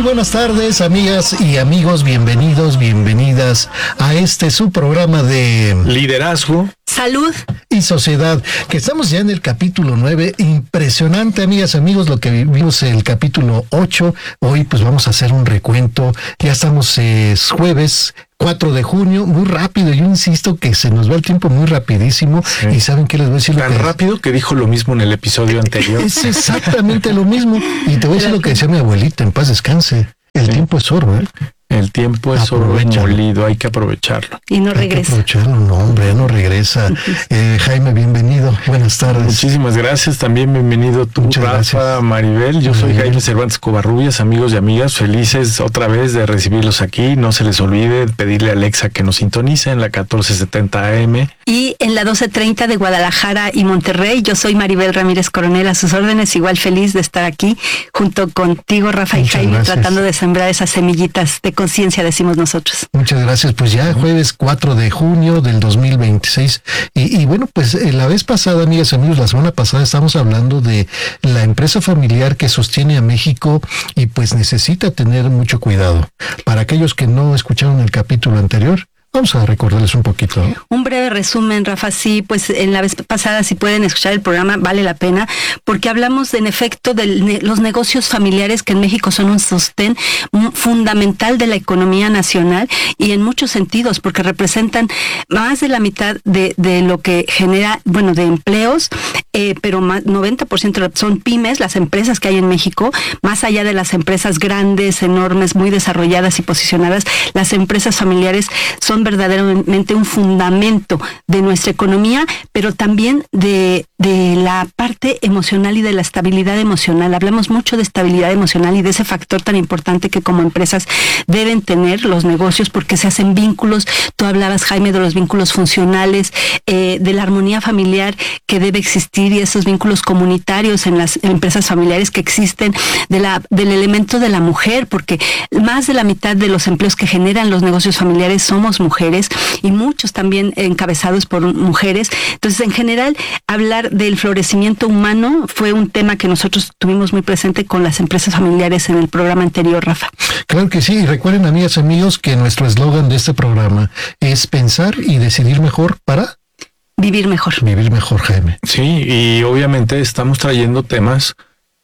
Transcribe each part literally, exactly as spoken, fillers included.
buenas tardes, amigas y amigos, bienvenidos, bienvenidas a este su programa de Liderazgo, Salud y Sociedad, que estamos ya en el capítulo nueve. Impresionante, amigas, amigos, lo que vimos en el capítulo ocho. Hoy pues vamos a hacer un recuento. Ya estamos eh, jueves cuatro de junio, muy rápido. Yo insisto que se nos va el tiempo muy rapidísimo. Sí. Y ¿saben qué les voy a decir? Tan lo que rápido que dijo lo mismo en el episodio anterior. Es exactamente lo mismo. Y te voy a decir lo que decía mi abuelita, en paz descanse. El sí. tiempo es oro, ¿eh? El tiempo es oro molido, hay que aprovecharlo. Y no hay regresa. Que aprovecharlo, no, hombre, ya no regresa. eh, Jaime, bienvenido, buenas tardes. Muchísimas gracias, también bienvenido tú, Muchas Rafa, gracias. Maribel. Yo soy Jaime Cervantes Covarrubias, amigos y amigas, felices otra vez de recibirlos aquí. No se les olvide pedirle a Alexa que nos sintonice en la catorce setenta A M. Y en la doce treinta de Guadalajara y Monterrey. Yo soy Maribel Ramírez Coronel, a sus órdenes, igual feliz de estar aquí junto contigo, Rafa. Muchas y Jaime, gracias. Tratando de sembrar esas semillitas de conciencia, decimos nosotros. Muchas gracias. Pues ya jueves cuatro de junio del dos mil veintiséis. Y, y bueno, pues eh, la vez pasada, amigas y amigos, la semana pasada estamos hablando de la empresa familiar que sostiene a México y pues necesita tener mucho cuidado. Para aquellos que no escucharon el capítulo anterior, vamos a recordarles un poquito. Un breve resumen, Rafa. Sí, pues en la vez pasada, si pueden escuchar el programa, vale la pena, porque hablamos en efecto de ne- los negocios familiares que en México son un sostén fundamental de la economía nacional y en muchos sentidos, porque representan más de la mitad de, de lo que genera, bueno, de empleos, eh, pero más noventa por ciento son pymes, las empresas que hay en México, más allá de las empresas grandes, enormes, muy desarrolladas y posicionadas, las empresas familiares son verdaderamente un fundamento de nuestra economía, pero también de, de la parte emocional y de la estabilidad emocional. Hablamos mucho de estabilidad emocional y de ese factor tan importante que como empresas deben tener los negocios, porque se hacen vínculos. Tú hablabas, Jaime, de los vínculos funcionales, eh, de la armonía familiar que debe existir y esos vínculos comunitarios en las empresas familiares que existen, de la, del elemento de la mujer, porque más de la mitad de los empleos que generan los negocios familiares somos mujeres. mujeres y muchos también encabezados por mujeres. Entonces, en general, hablar del florecimiento humano fue un tema que nosotros tuvimos muy presente con las empresas familiares en el programa anterior, Rafa. Claro que sí, y recuerden, amigas y amigos, que nuestro eslogan de este programa es pensar y decidir mejor para vivir mejor. Vivir mejor, Jaime. Sí, y obviamente estamos trayendo temas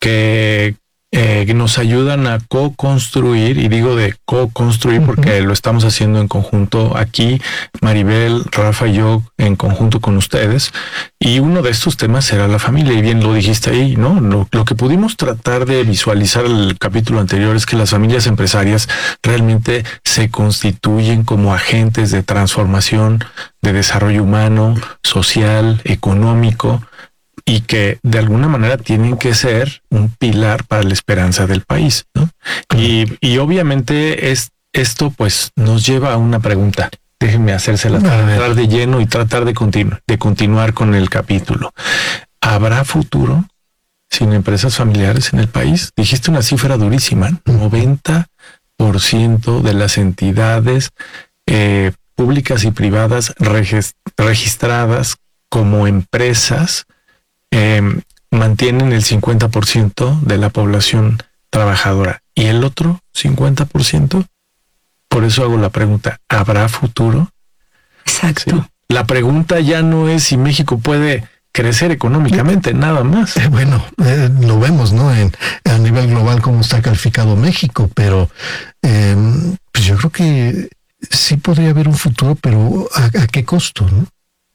que Eh, que nos ayudan a co-construir, y digo de co-construir porque uh-huh. lo estamos haciendo en conjunto aquí, Maribel, Rafa y yo en conjunto con ustedes, y uno de estos temas será la familia, y bien lo dijiste ahí, ¿no? Lo, lo que pudimos tratar de visualizar en el capítulo anterior es que las familias empresarias realmente se constituyen como agentes de transformación, de desarrollo humano, social, económico, y que de alguna manera tienen que ser un pilar para la esperanza del país, ¿no? Y, y obviamente es, esto pues nos lleva a una pregunta. Déjenme hacérsela para entrar de lleno y tratar de, continu- de continuar con el capítulo. ¿Habrá futuro sin empresas familiares en el país? Dijiste una cifra durísima, noventa por ciento de las entidades eh, públicas y privadas regist- registradas como empresas Eh, mantienen el cincuenta por ciento de la población trabajadora y el otro cincuenta por ciento. Por eso hago la pregunta, ¿habrá futuro? Exacto. Sí. La pregunta ya no es si México puede crecer económicamente, nada más. Eh, bueno, eh, lo vemos, ¿no? En, a nivel global cómo está calificado México, pero eh, pues yo creo que sí podría haber un futuro, pero ¿a, a qué costo, no?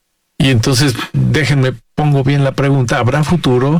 Y entonces, déjenme, pongo bien la pregunta, ¿habrá futuro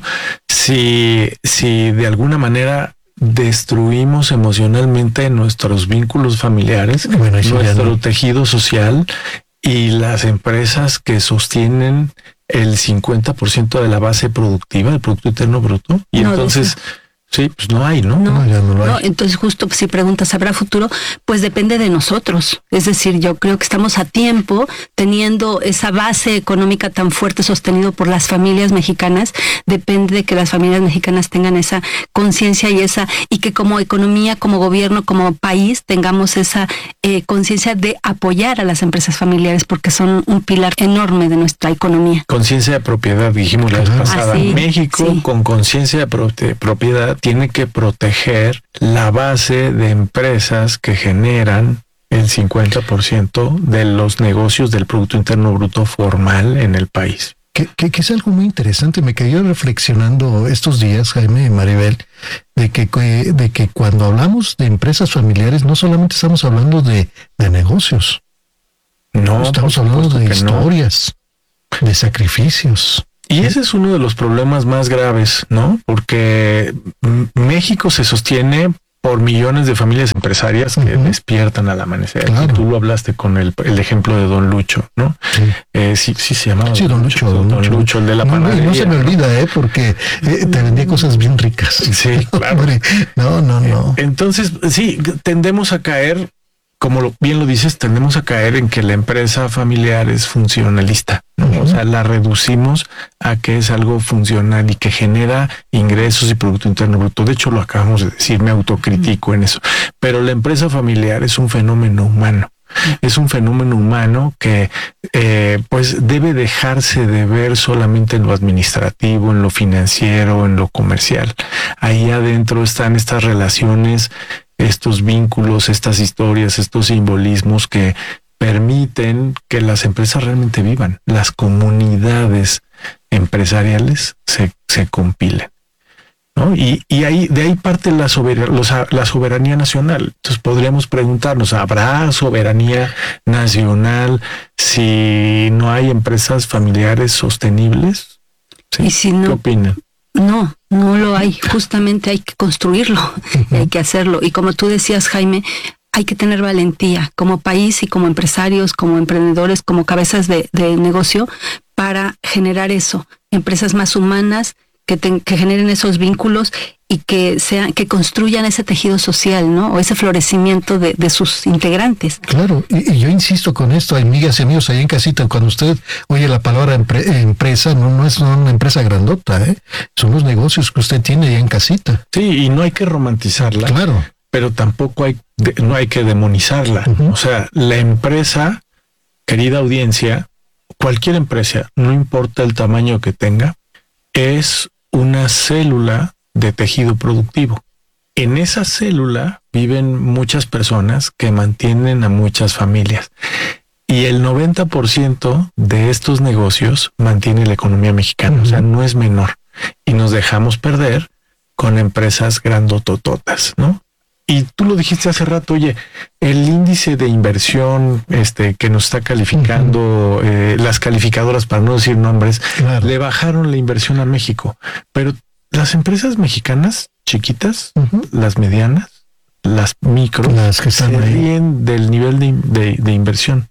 si, si de alguna manera destruimos emocionalmente nuestros vínculos familiares, bueno, nuestro no. tejido social y las empresas que sostienen el cincuenta por ciento de la base productiva, el Producto Interno Bruto? Y no, entonces... Sí, pues no hay, ¿no? No, no, ya no lo hay. No, entonces justo si preguntas, ¿habrá futuro? Pues depende de nosotros. Es decir, yo creo que estamos a tiempo teniendo esa base económica tan fuerte sostenido por las familias mexicanas. Depende de que las familias mexicanas tengan esa conciencia y esa, y que como economía, como gobierno, como país, tengamos esa eh, conciencia de apoyar a las empresas familiares porque son un pilar enorme de nuestra economía. Conciencia de propiedad, dijimos la vez pasada. Ah, sí, México, sí. Con conciencia de pro- propiedad, tiene que proteger la base de empresas que generan el cincuenta por ciento de los negocios del Producto Interno Bruto formal en el país. Que, que, que es algo muy interesante. Me quedé reflexionando estos días, Jaime y Maribel, de que, de que cuando hablamos de empresas familiares no solamente estamos hablando de, de negocios. No, estamos hablando de historias, no. de sacrificios. Y ese es uno de los problemas más graves, ¿no? Porque México se sostiene por millones de familias empresarias que uh-huh. despiertan al amanecer. Claro. Y tú lo hablaste con el, el ejemplo de Don Lucho, ¿no? Sí, eh, sí, sí se llamaba. Sí, Don Lucho. Don, don Lucho, Lucho, el de la no, panadería. No se me olvida, ¿eh? Porque eh, te vendía cosas bien ricas. Sí, claro. No, no, no. Entonces, sí, tendemos a caer, como lo, bien lo dices, tendemos a caer en que la empresa familiar es funcionalista, ¿no? Uh-huh. O sea, la reducimos a que es algo funcional y que genera ingresos y Producto Interno Bruto. De hecho, lo acabamos de decir, me autocritico uh-huh. en eso. Pero la empresa familiar es un fenómeno humano. Es un fenómeno humano que eh, pues debe dejarse de ver solamente en lo administrativo, en lo financiero, en lo comercial. Ahí adentro están estas relaciones, estos vínculos, estas historias, estos simbolismos que permiten que las empresas realmente vivan, las comunidades empresariales se, se compilen, ¿no? Y, y ahí, de ahí parte la, sober, los, la soberanía nacional. Entonces podríamos preguntarnos, ¿habrá soberanía nacional si no hay empresas familiares sostenibles? ¿Sí? ¿Y si no? ¿Qué opinan? No, no lo hay. Justamente hay que construirlo, uh-huh. hay que hacerlo. Y como tú decías, Jaime, hay que tener valentía como país y como empresarios, como emprendedores, como cabezas de, de negocio para generar eso. Empresas más humanas que, te, que generen esos vínculos y que sean, que construyan ese tejido social, ¿no? O ese florecimiento de, de sus integrantes. Claro, y, y yo insisto con esto, amigas y amigos, ahí en casita, cuando usted oye la palabra empre, empresa, no, no es una empresa grandota, ¿eh? Son los negocios que usted tiene ahí en casita. Sí, y no hay que romantizarla. Claro. Pero tampoco hay, no hay que demonizarla. Uh-huh. O sea, la empresa, querida audiencia, cualquier empresa, no importa el tamaño que tenga, es una célula de tejido productivo. En esa célula viven muchas personas que mantienen a muchas familias. Y el noventa por ciento de estos negocios mantiene la economía mexicana. Uh-huh. O sea, no es menor. Y nos dejamos perder con empresas grandotototas, ¿no? Y tú lo dijiste hace rato, oye, el índice de inversión este que nos está calificando, uh-huh. eh, las calificadoras, para no decir nombres, claro. le bajaron la inversión a México. Pero las empresas mexicanas chiquitas, uh-huh. las medianas, las micro, las que están se ahí. ríen del nivel de, de, de inversión.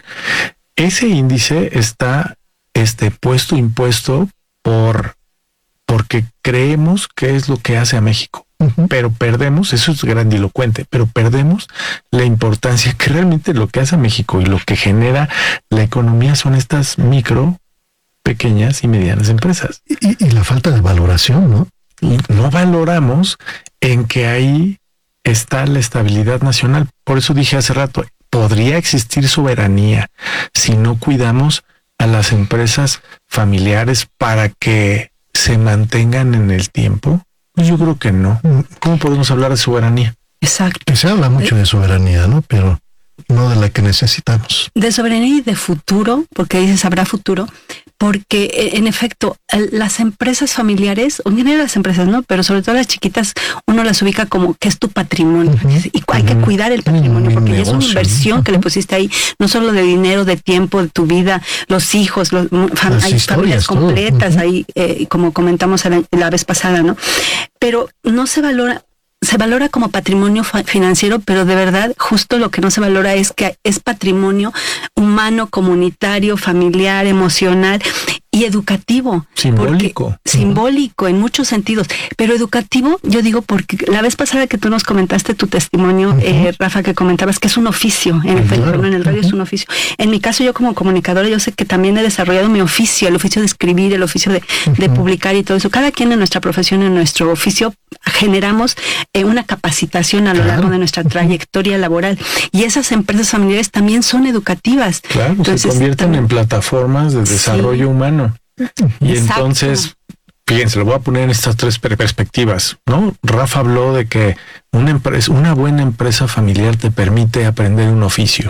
Ese índice está este, puesto, impuesto por porque creemos que es lo que hace a México. Uh-huh. Pero perdemos, eso es grandilocuente, pero perdemos la importancia que realmente lo que hace a México y lo que genera la economía son estas micro, pequeñas y medianas empresas. Y, y la falta de valoración, ¿no? Y no valoramos en que ahí está la estabilidad nacional. Por eso dije hace rato, podría existir soberanía si no cuidamos a las empresas familiares para que se mantengan en el tiempo. Yo creo que no. ¿Cómo podemos hablar de soberanía? Exacto. Se habla mucho de soberanía, ¿no? Pero no de la que necesitamos. De soberanía y de futuro, porque dices habrá futuro, porque en efecto las empresas familiares, o en general las empresas, ¿no? Pero sobre todo las chiquitas, uno las ubica como que es tu patrimonio. Uh-huh. Y hay uh-huh. que cuidar el patrimonio, porque ya es una inversión uh-huh. que le pusiste ahí, no solo de dinero, de tiempo, de tu vida, los hijos, los, fam- hay familias completas, uh-huh. ahí, eh, como comentamos la, la vez pasada, ¿no? Pero no se valora. Se valora como patrimonio fa- financiero, pero de verdad justo lo que no se valora es que es patrimonio humano, comunitario, familiar, emocional y educativo. Simbólico. Porque, simbólico en muchos sentidos, pero educativo, yo digo, porque la vez pasada que tú nos comentaste tu testimonio, uh-huh. eh, Rafa, que comentabas que es un oficio, en efecto, claro. en el radio uh-huh. es un oficio. En mi caso, yo como comunicadora, yo sé que también he desarrollado mi oficio, el oficio de escribir, el oficio de, uh-huh. de publicar y todo eso. Cada quien en nuestra profesión, en nuestro oficio, generamos eh, una capacitación a lo claro. largo de nuestra trayectoria laboral. Y esas empresas familiares también son educativas. Claro, entonces, se convierten también en plataformas de desarrollo sí. humano. Y Exacto. entonces fíjense, lo voy a poner en estas tres perspectivas, ¿no? Rafa habló de que una empresa, una buena empresa familiar te permite aprender un oficio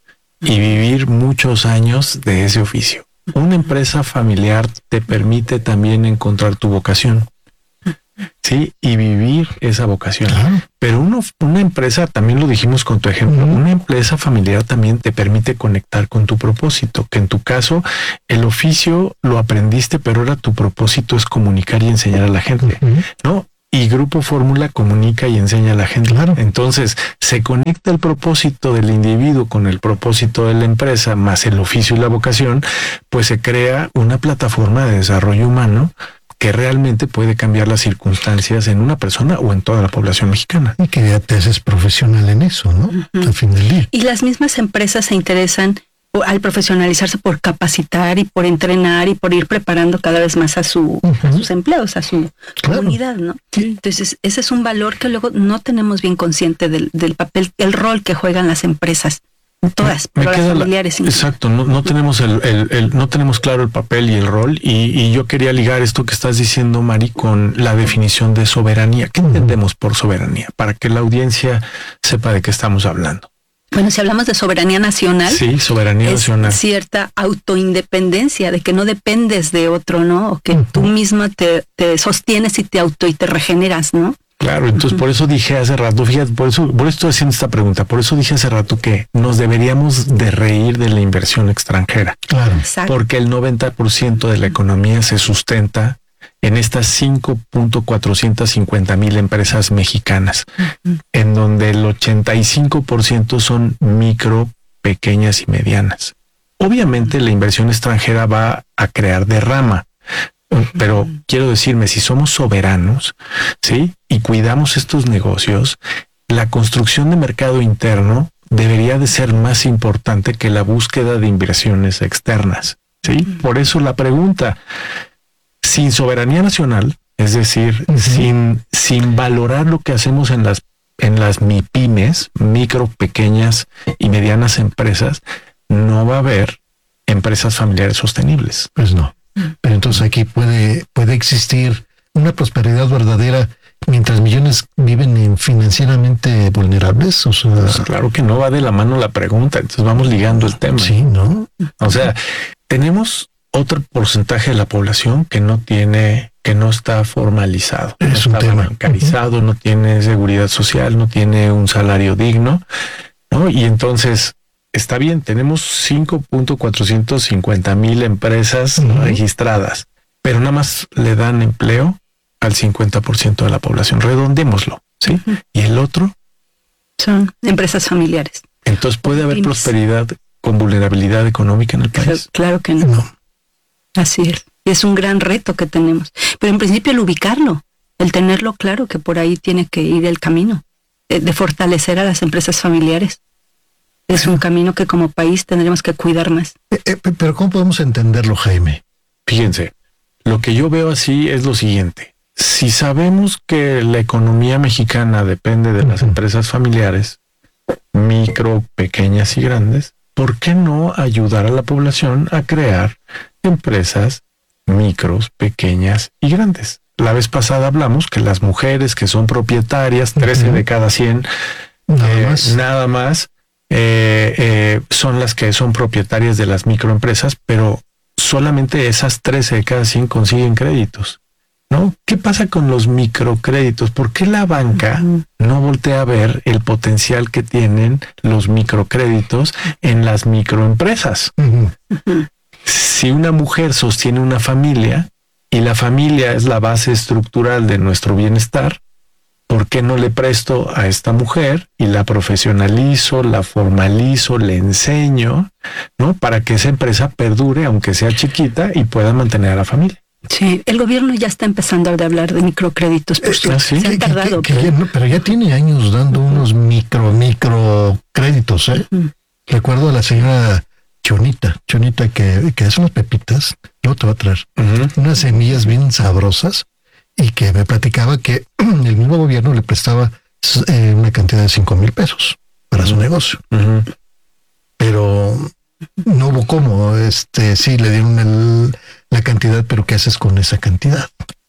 y vivir muchos años de ese oficio. Una empresa familiar te permite también encontrar tu vocación, ¿sí? Y vivir esa vocación. Claro. Pero uno, una empresa, también lo dijimos con tu ejemplo, uh-huh. una empresa familiar también te permite conectar con tu propósito, que en tu caso el oficio lo aprendiste, pero ahora tu propósito es comunicar y enseñar a la gente, uh-huh. ¿no? Y Grupo Fórmula comunica y enseña a la gente. Claro. Entonces se conecta el propósito del individuo con el propósito de la empresa, más el oficio y la vocación, pues se crea una plataforma de desarrollo humano que realmente puede cambiar las circunstancias en una persona o en toda la población mexicana. Y que ya te haces profesional en eso, ¿no? Uh-huh. Al fin del día. Y las mismas empresas se interesan al profesionalizarse por capacitar y por entrenar y por ir preparando cada vez más a, su, uh-huh. a sus empleados, a su claro. comunidad, ¿no? Sí. Entonces, ese es un valor que luego no tenemos bien consciente del, del papel, el rol que juegan las empresas. Todas, me, me pero las familiares. La, exacto, no, no tenemos el, el, el, no tenemos claro el papel y el rol, y, y yo quería ligar esto que estás diciendo, Mari, con la definición de soberanía. ¿Qué entendemos por soberanía? Para que la audiencia sepa de qué estamos hablando. Bueno, si hablamos de soberanía nacional, sí, soberanía es nacional, cierta autoindependencia, de que no dependes de otro, ¿no? O que uh-huh. tú misma te, te sostienes y te auto y te regeneras, ¿no? Claro, entonces uh-huh. por eso dije hace rato, fíjate, por eso, por eso estoy haciendo esta pregunta, por eso dije hace rato que nos deberíamos de reír de la inversión extranjera. Claro. Exacto. Porque el noventa por ciento de la economía se sustenta en estas cinco punto cuatrocientos cincuenta mil empresas mexicanas, uh-huh. en donde el ochenta y cinco por ciento son micro, pequeñas y medianas. Obviamente uh-huh. la inversión extranjera va a crear derrama, pero uh-huh. quiero decirme, si somos soberanos, ¿sí? Y cuidamos estos negocios, la construcción de mercado interno debería de ser más importante que la búsqueda de inversiones externas, ¿sí? Uh-huh. Por eso la pregunta, sin soberanía nacional, es decir, uh-huh. sin, sin valorar lo que hacemos en las, en las MIPYMES, micro, pequeñas y medianas empresas, no va a haber empresas familiares sostenibles. Pues no. Pero entonces aquí puede, puede existir una prosperidad verdadera mientras millones viven en financieramente vulnerables. O sea, pues claro que no va de la mano la pregunta, entonces vamos ligando el tema. Sí, ¿no? O sea, tenemos otro porcentaje de la población que no tiene, que no está formalizado, es no un está tema. bancarizado, uh-huh. no tiene seguridad social, no tiene un salario digno, ¿no? Y entonces está bien, tenemos cinco punto cuatrocientos cincuenta mil empresas uh-huh. registradas, pero nada más le dan empleo al cincuenta por ciento de la población. Redondémoslo, ¿sí? Uh-huh. Y el otro son empresas familiares. Entonces, ¿puede haber Pymes. prosperidad con vulnerabilidad económica en el país? Claro, claro que no. no. Así es. Y es un gran reto que tenemos. Pero en principio el ubicarlo, el tenerlo claro que por ahí tiene que ir el camino de, de fortalecer a las empresas familiares. Es un camino que como país tendremos que cuidar más. Eh, eh, pero ¿cómo podemos entenderlo, Jaime? Fíjense, lo que yo veo así es lo siguiente. Si sabemos que la economía mexicana depende de uh-huh. las empresas familiares, micro, pequeñas y grandes, ¿por qué no ayudar a la población a crear empresas micros, pequeñas y grandes? La vez pasada hablamos que las mujeres que son propietarias, trece uh-huh. de cada cien, nada eh, más, nada más Eh, eh, son las que son propietarias de las microempresas, pero solamente esas trece de cada cien consiguen créditos, ¿no? ¿Qué pasa con los microcréditos? ¿Por qué la banca uh-huh. no voltea a ver el potencial que tienen los microcréditos en las microempresas? Uh-huh. Uh-huh. Si una mujer sostiene una familia y la familia es la base estructural de nuestro bienestar, ¿por qué no le presto a esta mujer y la profesionalizo, la formalizo, le enseño, ¿no? Para que esa empresa perdure, aunque sea chiquita, y pueda mantener a la familia. Sí, el gobierno ya está empezando a hablar de microcréditos, por ¿Ah, sí? Se han tardado. Que, que, que, no, pero ya tiene años dando unos micro, micro créditos, ¿eh? Uh-huh. Recuerdo a la señora Chonita, Chonita que, que hace unas pepitas, luego te va a traer uh-huh. unas semillas bien sabrosas, y que me platicaba que el mismo gobierno le prestaba eh, una cantidad de cinco mil pesos para su negocio. Uh-huh. Pero no hubo cómo, este, sí, le dieron el, la cantidad, pero ¿qué haces con esa cantidad?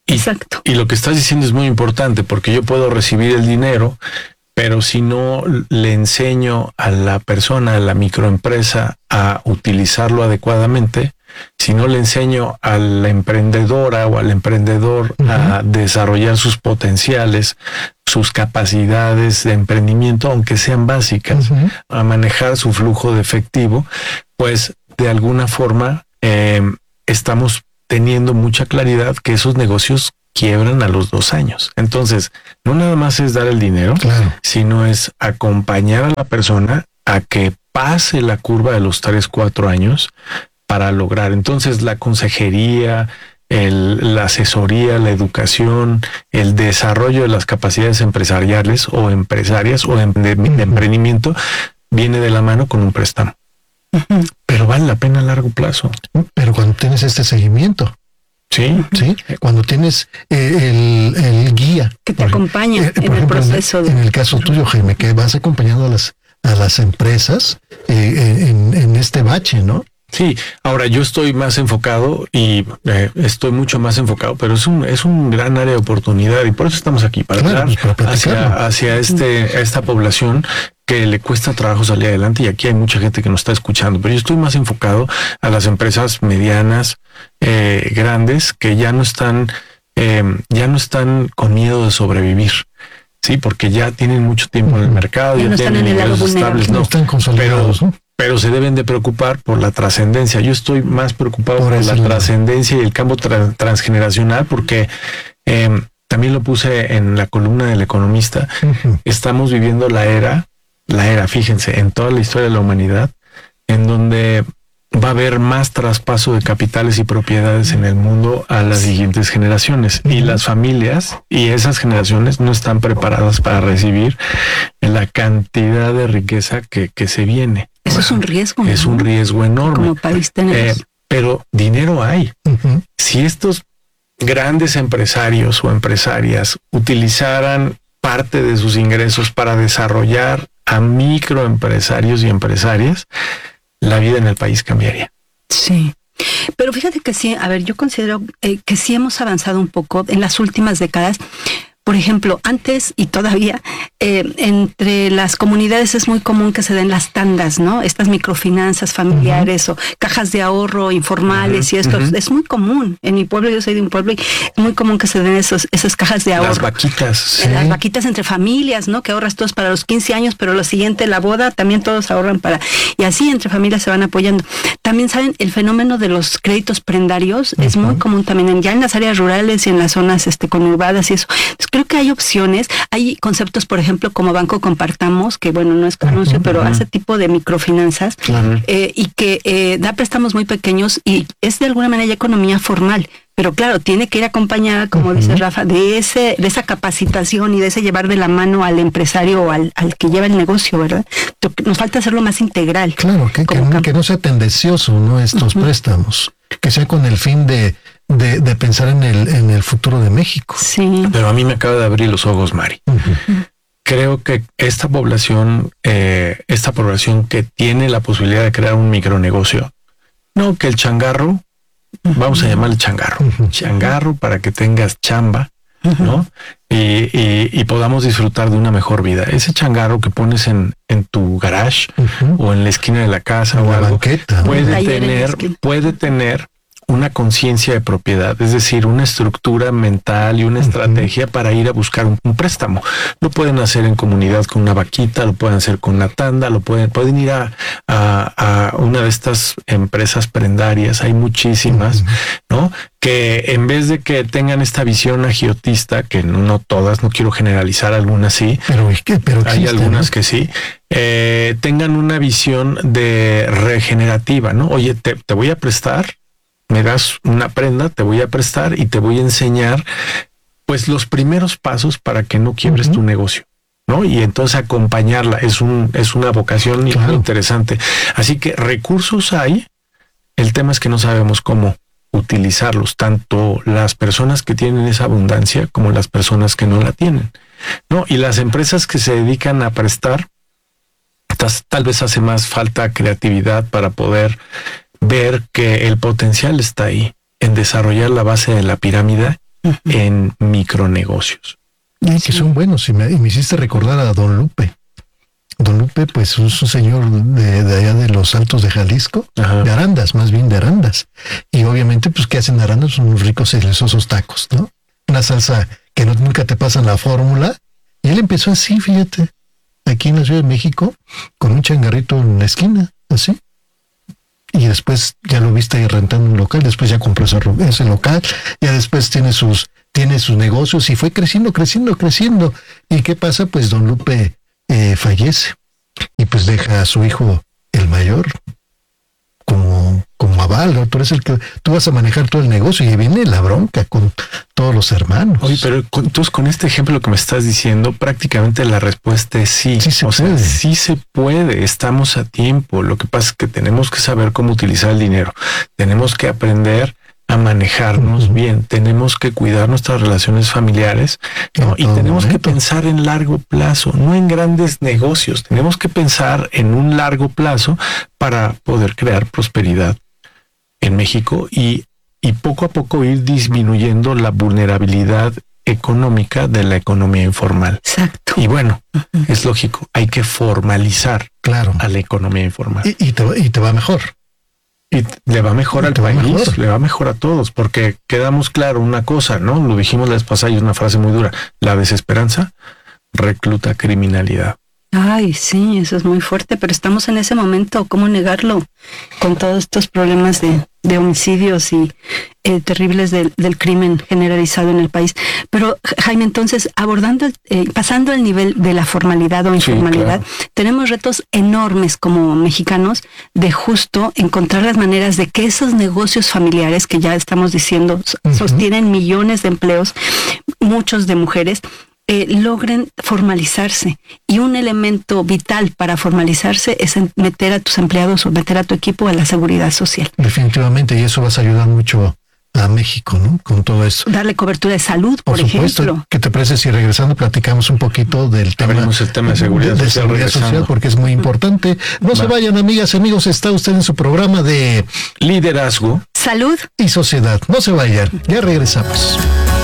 Y, Exacto. Y lo que estás diciendo es muy importante, porque yo puedo recibir el dinero, pero si no le enseño a la persona, a la microempresa, a utilizarlo adecuadamente, si no le enseño a la emprendedora o al emprendedor uh-huh. a desarrollar sus potenciales, sus capacidades de emprendimiento, aunque sean básicas, uh-huh. a manejar su flujo de efectivo, pues de alguna forma eh, estamos teniendo mucha claridad que esos negocios quiebran a los dos años. Entonces, no nada más es dar el dinero, claro. sino es acompañar a la persona a que pase la curva de los tres, cuatro años para lograr. Entonces, la consejería, el, la asesoría, la educación, el desarrollo de las capacidades empresariales o empresarias o de, de, de emprendimiento viene de la mano con un préstamo. Uh-huh. Pero vale la pena a largo plazo. Pero cuando tienes este seguimiento. Sí, sí. Cuando tienes eh, el, el guía que te acompaña eh, en el ejemplo, proceso. De... En el caso tuyo, Jaime, que vas acompañando a las a las empresas eh, en, en este bache, ¿no? Sí. Ahora yo estoy más enfocado y eh, estoy mucho más enfocado, pero es un es un gran área de oportunidad y por eso estamos aquí para claro, hablar pues para hacia hacia este esta población que le cuesta trabajo salir adelante, y aquí hay mucha gente que nos está escuchando, pero yo estoy más enfocado a las empresas medianas, eh, grandes, que ya no están, eh, ya no están con miedo de sobrevivir, sí, porque ya tienen mucho tiempo en el mercado, ya, ya no tienen ingresos estables, no, no están consolidados, pero, ¿no? pero se deben de preocupar por la trascendencia. Yo estoy más preocupado por, por la trascendencia y el cambio tra- transgeneracional, porque eh, también lo puse en la columna del Economista. Uh-huh. Estamos viviendo la era La era, fíjense, en toda la historia de la humanidad, en donde va a haber más traspaso de capitales y propiedades en el mundo a las siguientes generaciones. Y las familias y esas generaciones no están preparadas para recibir la cantidad de riqueza que, que se viene. Eso es un riesgo. Es ¿no? un riesgo enorme. Como país tenemos. Eh, pero dinero hay. Uh-huh. Si estos grandes empresarios o empresarias utilizaran parte de sus ingresos para desarrollar a microempresarios y empresarias, la vida en el país cambiaría. Sí, pero fíjate que sí, a ver, yo considero eh, que sí hemos avanzado un poco en las últimas décadas. Por ejemplo, antes y todavía, eh, entre las comunidades es muy común que se den las tandas, ¿no? Estas microfinanzas familiares uh-huh. o cajas de ahorro informales uh-huh. y esto uh-huh. es muy común. En mi pueblo, yo soy de un pueblo, y es muy común que se den esos, esas cajas de ahorro. Las vaquitas. Sí. Las vaquitas entre familias, ¿no? Que ahorras todos para los quince años, pero lo siguiente, la boda, también todos ahorran para... Y así entre familias se van apoyando. También saben, el fenómeno de los créditos prendarios uh-huh. es muy común también en, ya en las áreas rurales y en las zonas este, conurbadas y eso. Entonces, creo que hay opciones, hay conceptos, por ejemplo, como Banco Compartamos, que bueno, no es anuncio, uh-huh, pero uh-huh. hace tipo de microfinanzas uh-huh. eh, y que eh, da préstamos muy pequeños y es de alguna manera ya economía formal. Pero claro, tiene que ir acompañada, como uh-huh. dice Rafa, de ese, de esa capacitación y de ese llevar de la mano al empresario o al, al que lleva el negocio, ¿verdad? Nos falta hacerlo más integral. Claro, que, que, no, que no sea tendencioso, ¿no? Estos uh-huh. préstamos, que sea con el fin de, de, de pensar en el, en el futuro de México. Sí. Pero a mí me acaba de abrir los ojos, Mari. Uh-huh. Creo que esta población, eh, esta población que tiene la posibilidad de crear un micronegocio, no que el changarro, vamos a llamarle changarro, uh-huh. changarro para que tengas chamba, uh-huh. ¿no? Y, y, y podamos disfrutar de una mejor vida. Ese changarro que pones en, en tu garage uh-huh. o en la esquina de la casa o, o algo, banqueta, puede ¿no? tener, puede tener una conciencia de propiedad, es decir, una estructura mental y una uh-huh. estrategia para ir a buscar un, un préstamo. Lo pueden hacer en comunidad con una vaquita, lo pueden hacer con una tanda, lo pueden, pueden ir a, a, a una de estas empresas prendarias, hay muchísimas, uh-huh. ¿no? Que en vez de que tengan esta visión agiotista, que no, no todas, no quiero generalizar, algunas sí, pero es que pero hay existe, algunas ¿no? que sí, eh, tengan una visión de regenerativa, ¿no? Oye, te, te voy a prestar, me das una prenda, te voy a prestar y te voy a enseñar pues los primeros pasos para que no quiebres uh-huh. tu negocio, ¿no? Y entonces acompañarla es un es una vocación claro. muy interesante. Así que recursos hay, el tema es que no sabemos cómo utilizarlos, tanto las personas que tienen esa abundancia como las personas que no la tienen, ¿no? Y las empresas que se dedican a prestar, tal vez hace más falta creatividad para poder ver que el potencial está ahí en desarrollar la base de la pirámide uh-huh. en micronegocios. Y que son buenos, y me, y me hiciste recordar a Don Lupe. Don Lupe, pues es un señor de, de allá de los Altos de Jalisco, Ajá. de Arandas, más bien de Arandas. Y obviamente, pues, ¿qué hacen Arandas? Son unos ricos y deliciosos tacos, ¿no? Una salsa que no, nunca te pasan la fórmula. Y él empezó así, fíjate, aquí en la Ciudad de México, con un changarrito en la esquina, así. Y después ya lo viste ahí rentando un local, después ya compró ese, ese local, ya después tiene sus, tiene sus negocios y fue creciendo, creciendo, creciendo. ¿Y qué pasa? Pues Don Lupe eh, fallece y pues deja a su hijo, el mayor, como, como aval, ¿no? Tú eres el que, tú vas a manejar todo el negocio y viene la bronca con todos los hermanos. Oye, pero con, entonces con este ejemplo que me estás diciendo, prácticamente la respuesta es sí. Sí se o puede. sea, sí se puede, estamos a tiempo. Lo que pasa es que tenemos que saber cómo utilizar el dinero. Tenemos que aprender a manejarnos uh-huh. bien. Tenemos que cuidar nuestras relaciones familiares, ¿no? Y tenemos momento. que pensar en largo plazo, no en grandes negocios. Tenemos que pensar en un largo plazo para poder crear prosperidad en México y, y poco a poco ir disminuyendo la vulnerabilidad económica de la economía informal. Exacto. Y bueno, uh-huh. es lógico, hay que formalizar claro. a la economía informal. Y, y, te, y te va mejor. Y le va mejor al país, mejor. le va mejor a todos, porque quedamos claro una cosa, ¿no? Lo dijimos la vez pasada y es una frase muy dura. La desesperanza recluta criminalidad. Ay, sí, eso es muy fuerte, pero estamos en ese momento, ¿cómo negarlo? Con todos estos problemas de, de homicidios y eh, terribles del, del crimen generalizado en el país. Pero, Jaime, entonces, abordando, eh, pasando al nivel de la formalidad o informalidad, sí, claro. tenemos retos enormes como mexicanos de justo encontrar las maneras de que esos negocios familiares, que ya estamos diciendo, uh-huh. sostienen millones de empleos, muchos de mujeres, Eh, logren formalizarse. Y un elemento vital para formalizarse es meter a tus empleados o meter a tu equipo a la seguridad social. Definitivamente, y eso vas a ayudar mucho a México, ¿no? Con todo eso. Darle cobertura de salud, por, por supuesto, ejemplo. ¿Qué te parece si regresando platicamos un poquito del tema, el tema de seguridad, de, de social, seguridad social, porque es muy importante? No Va. se vayan, amigas, amigos, está usted en su programa de liderazgo, salud y sociedad. No se vayan, ya regresamos.